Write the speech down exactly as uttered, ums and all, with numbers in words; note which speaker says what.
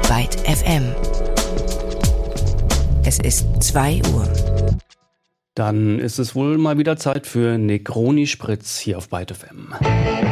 Speaker 1: Byte F M. Es ist zwei Uhr.
Speaker 2: Dann ist es wohl mal wieder Zeit für Negroni Spritz hier auf Byte F M.